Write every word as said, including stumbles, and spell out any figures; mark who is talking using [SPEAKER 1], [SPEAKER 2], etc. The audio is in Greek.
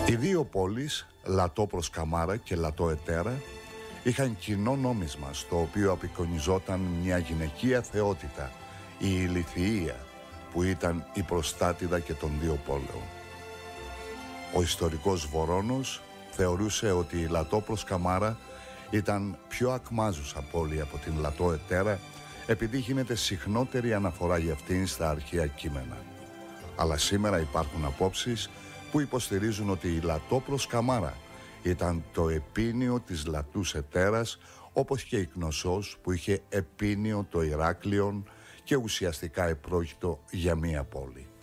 [SPEAKER 1] Οι δύο πόλεις, Λατό προς Καμάρα και Λατό Ετέρα, είχαν κοινό νόμισμα στο οποίο απεικονιζόταν μια γυναικεία θεότητα, η Ηλιθιεία, που ήταν η προστάτηδα και των δύο πόλεων. Ο ιστορικός Βορώνος θεωρούσε ότι η Λατό προς Καμάρα ήταν πιο ακμάζουσα πόλη από την Λατό Ετέρα, επειδή γίνεται συχνότερη αναφορά για αυτήν στα αρχαία κείμενα. Αλλά σήμερα υπάρχουν απόψεις που υποστηρίζουν ότι η Λατό προς Καμάρα ήταν το επίνιο της Λατούς Ετέρας, όπως και η Κνωσσός που είχε επίνιο το Ηράκλειον και ουσιαστικά επρόκειτο για μία πόλη.